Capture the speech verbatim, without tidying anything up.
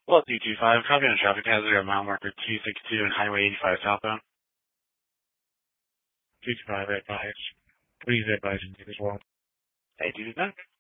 Well, two two five, copy on a traffic hazard at mile marker two six two and Highway eighty-five southbound. two two five, advise. Please advise and as well. Hey, do that.